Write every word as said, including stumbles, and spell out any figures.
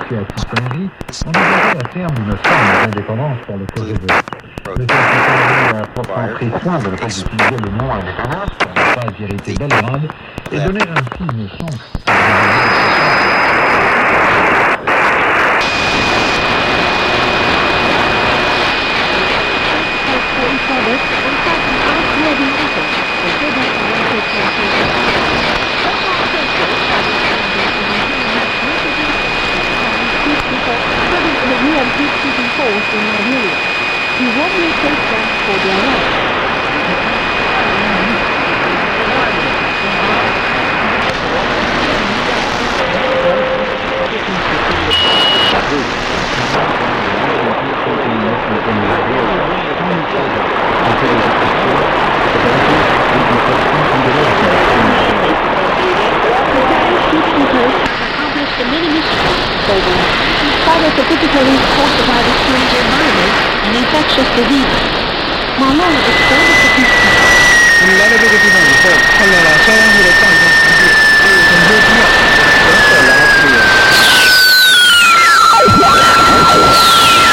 associé à Tito-Henry, envisageait la ferme d'une forme d'indépendance pour le Kosovo. Le Tito-Henry a pourtant pris soin de ne pas utiliser le nom indépendance pour ne pas irriter Belgrade et donner ainsi une chance à He warmly takes them for their life. Accomplished the many missions. Father specifically talked about the strange environment and infectious disease. 马龙 expanded the picture. 我们来到这个地方以后，看到了消防队的战